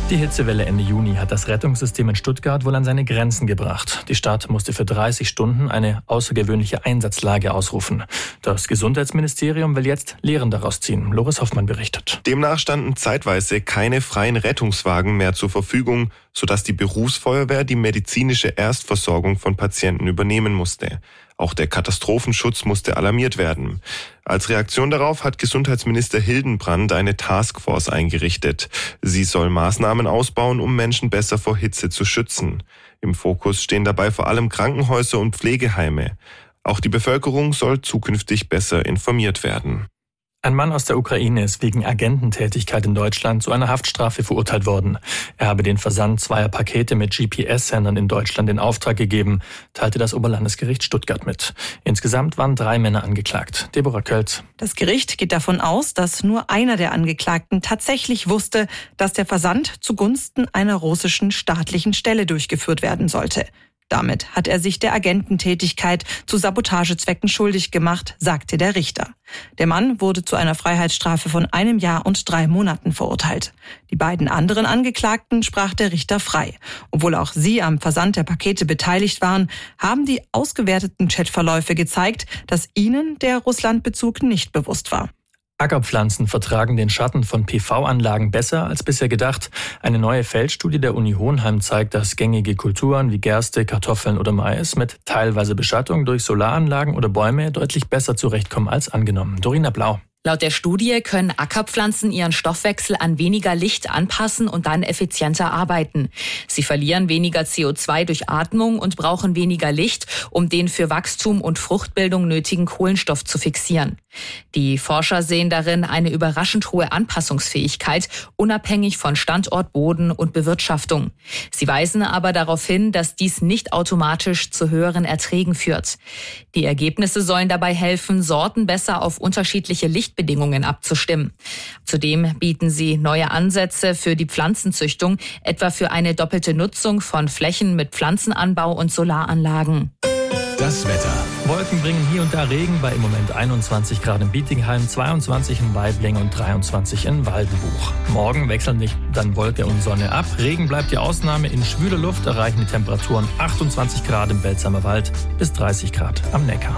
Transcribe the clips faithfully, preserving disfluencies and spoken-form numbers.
Die Hitzewelle Ende Juni hat das Rettungssystem in Stuttgart wohl an seine Grenzen gebracht. Die Stadt musste für dreißig Stunden eine außergewöhnliche Einsatzlage ausrufen. Das Gesundheitsministerium will jetzt Lehren daraus ziehen. Loris Hoffmann berichtet. Demnach standen zeitweise keine freien Rettungswagen mehr zur Verfügung, sodass die Berufsfeuerwehr die medizinische Erstversorgung von Patienten übernehmen musste. Auch der Katastrophenschutz musste alarmiert werden. Als Reaktion darauf hat Gesundheitsminister Hildenbrand eine Taskforce eingerichtet. Sie soll Maßnahmen ausbauen, um Menschen besser vor Hitze zu schützen. Im Fokus stehen dabei vor allem Krankenhäuser und Pflegeheime. Auch die Bevölkerung soll zukünftig besser informiert werden. Ein Mann aus der Ukraine ist wegen Agententätigkeit in Deutschland zu einer Haftstrafe verurteilt worden. Er habe den Versand zweier Pakete mit G P S-Sendern in Deutschland in Auftrag gegeben, teilte das Oberlandesgericht Stuttgart mit. Insgesamt waren drei Männer angeklagt. Deborah Kölz. Das Gericht geht davon aus, dass nur einer der Angeklagten tatsächlich wusste, dass der Versand zugunsten einer russischen staatlichen Stelle durchgeführt werden sollte. Damit hat er sich der Agententätigkeit zu Sabotagezwecken schuldig gemacht, sagte der Richter. Der Mann wurde zu einer Freiheitsstrafe von einem Jahr und drei Monaten verurteilt. Die beiden anderen Angeklagten sprach der Richter frei. Obwohl auch sie am Versand der Pakete beteiligt waren, haben die ausgewerteten Chatverläufe gezeigt, dass ihnen der Russlandbezug nicht bewusst war. Ackerpflanzen vertragen den Schatten von P V-Anlagen besser als bisher gedacht. Eine neue Feldstudie der Uni Hohenheim zeigt, dass gängige Kulturen wie Gerste, Kartoffeln oder Mais mit teilweise Beschattung durch Solaranlagen oder Bäume deutlich besser zurechtkommen als angenommen. Dorina Blau. Laut der Studie können Ackerpflanzen ihren Stoffwechsel an weniger Licht anpassen und dann effizienter arbeiten. Sie verlieren weniger C O zwei durch Atmung und brauchen weniger Licht, um den für Wachstum und Fruchtbildung nötigen Kohlenstoff zu fixieren. Die Forscher sehen darin eine überraschend hohe Anpassungsfähigkeit, unabhängig von Standort, Boden und Bewirtschaftung. Sie weisen aber darauf hin, dass dies nicht automatisch zu höheren Erträgen führt. Die Ergebnisse sollen dabei helfen, Sorten besser auf unterschiedliche Lichtbedingungen abzustimmen. Zudem bieten sie neue Ansätze für die Pflanzenzüchtung, etwa für eine doppelte Nutzung von Flächen mit Pflanzenanbau und Solaranlagen. Das Wetter. Wolken bringen hier und da Regen bei im Moment einundzwanzig Grad in Bietigheim, zweiundzwanzig in Weibling und dreiundzwanzig in Waldenbuch. Morgen wechseln sich dann Wolke und Sonne ab. Regen bleibt die Ausnahme. In schwüler Luft erreichen die Temperaturen achtundzwanzig Grad im Belzamer Wald bis dreißig Grad am Neckar.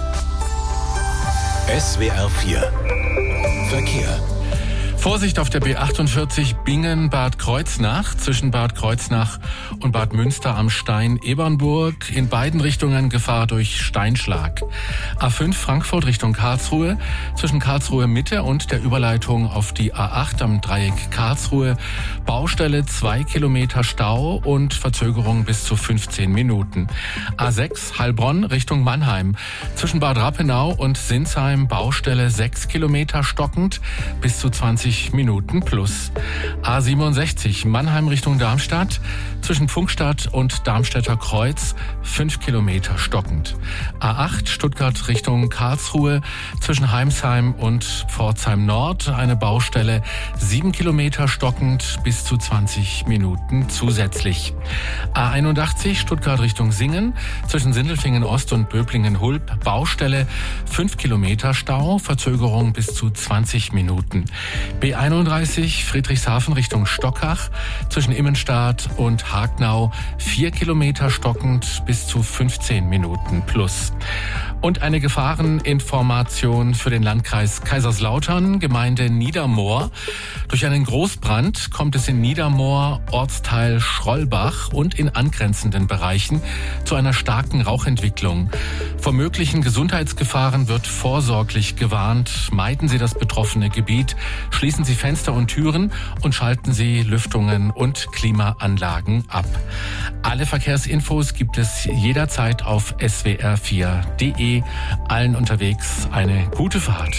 S W R vier Verkehr. Vorsicht auf der B achtundvierzig Bingen-Bad Kreuznach zwischen Bad Kreuznach und Bad Münster am Stein-Ebernburg. In beiden Richtungen Gefahr durch Steinschlag. A fünf Frankfurt Richtung Karlsruhe zwischen Karlsruhe Mitte und der Überleitung auf die A acht am Dreieck Karlsruhe. Baustelle zwei Kilometer Stau und Verzögerung bis zu fünfzehn Minuten. A sechs Heilbronn Richtung Mannheim zwischen Bad Rappenau und Sinsheim. Baustelle sechs Kilometer stockend bis zu zwanzig Minuten plus. A siebenundsechzig Mannheim Richtung Darmstadt zwischen Pfungstadt und Darmstädter Kreuz fünf Kilometer stockend. A acht Stuttgart Richtung Karlsruhe zwischen Heimsheim und Pforzheim Nord eine Baustelle sieben Kilometer stockend bis zu zwanzig Minuten zusätzlich. A einundachtzig Stuttgart Richtung Singen zwischen Sindelfingen Ost und Böblingen Hulb Baustelle fünf Kilometer Stau, Verzögerung bis zu zwanzig Minuten. B einunddreißig Friedrichshafen Richtung Stockach zwischen Immenstadt und Hagnau vier Kilometer stockend bis zu fünfzehn Minuten plus. Und eine Gefahreninformation für den Landkreis Kaiserslautern, Gemeinde Niedermoor. Durch einen Großbrand kommt es in Niedermoor, Ortsteil Schrollbach und in angrenzenden Bereichen zu einer starken Rauchentwicklung. Vor möglichen Gesundheitsgefahren wird vorsorglich gewarnt. Meiden Sie das betroffene Gebiet, schließen Sie Fenster und Türen und schalten Sie Lüftungen und Klimaanlagen ab. Alle Verkehrsinfos gibt es jederzeit auf S W R vier Punkt de. Allen unterwegs eine gute Fahrt.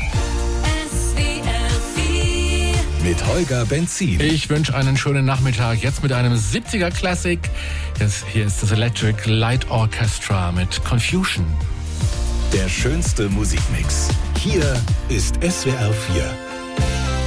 S W R vier mit Holger Benzin. Ich wünsche einen schönen Nachmittag. Jetzt mit einem siebziger Classic. Jetzt, hier ist das Electric Light Orchestra mit Confusion. Der schönste Musikmix. Hier ist S W R vier.